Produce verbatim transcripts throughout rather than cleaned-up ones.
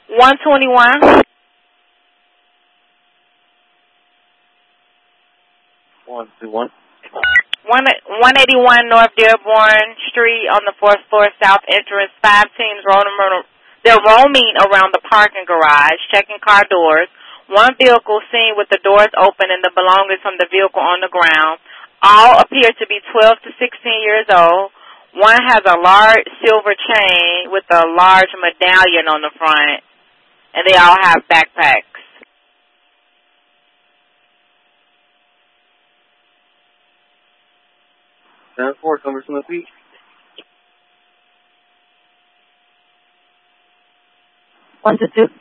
one twenty-one. One two one. One one eighty one North Dearborn Street on the fourth floor south entrance. Five teams roaming. They're roaming around the parking garage, checking car doors. One vehicle seen with the doors open and the belongings from the vehicle on the ground. All appear to be twelve to sixteen years old. One has a large silver chain with a large medallion on the front, and they all have backpacks. Seven four, Cumbersome Peak. One to two.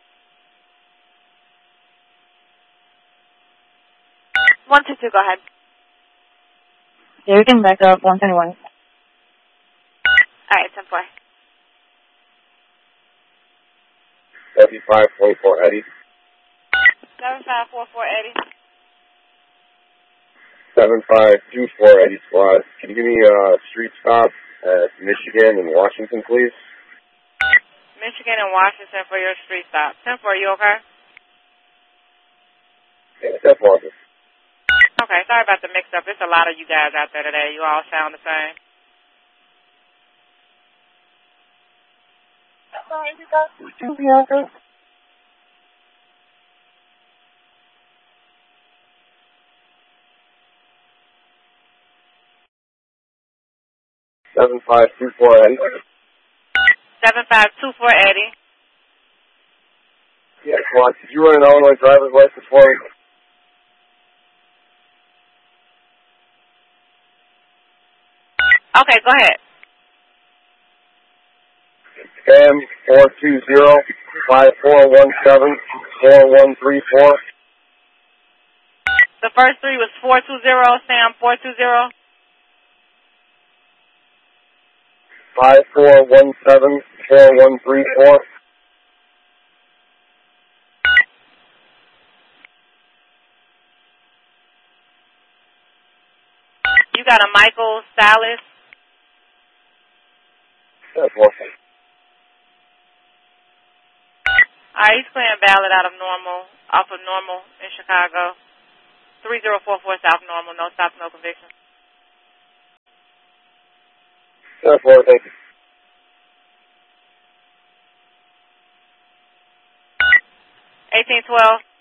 One to two, go ahead. Yeah, you can back up. One twenty one. All right, ten four. W five forty four Eddie. Seven five four four Eddie. Seven five two four Eddie Squad. Can you give me a street stop at Michigan and Washington, please? Michigan and Washington for your street stop. ten four, you okay? Yeah, that's awesome. Okay, sorry about the mix-up. There's a lot of you guys out there today. You all sound the same. Sorry, we got two Bianca. Seven five two four Eddie. Seven five two four Eddie. Yeah, Squad. Did you run an Illinois driver's license for me? Okay, go ahead. M four two zero five four one seven four one three four. The first three was four two zero. Sam, four two zero. Five four one seven four one three four. You got a Michael Salas. That's awesome. All right, he's playing ballad out of Normal, off of Normal in Chicago. three zero four four South Normal, no stop, no conviction. That's awesome, thank you. eighteen twelve.